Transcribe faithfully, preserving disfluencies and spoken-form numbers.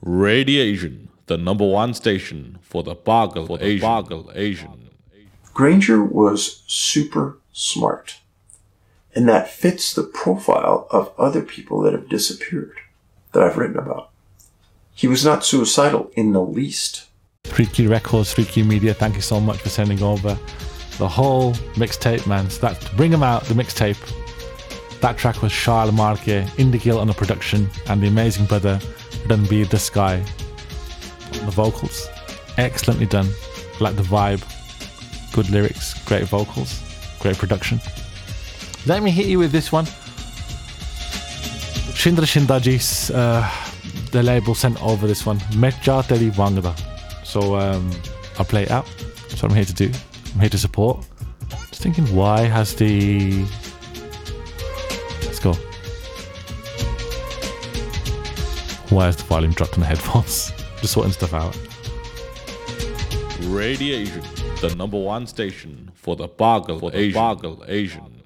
Radiation, the number one station for the Boggle for the Asian. Boggle Asian. Granger was super smart, and that fits the profile of other people that have disappeared that I've written about. He was not suicidal in the least. Freaky Records, Freaky Media, thank you so much for sending over the whole mixtape, man. So that, to bring him out, the mixtape, that track was Charles Marquet, Indigill on the production, and the amazing brother Ranbir Desai on the vocals. Excellently done. Like the vibe, good lyrics, great vocals, great production. Let me hit you with this one. Shindra Shindajis, uh, the label sent over this one. Metja Teri Wangda. So um, I'll play it out. That's what I'm here to do. I'm here to support. Just thinking, why has the... Let's go. Why has the volume dropped on the headphones? Just sorting stuff out. Radiation, the number one station for the Boggle for the Asian. Boggle Asian.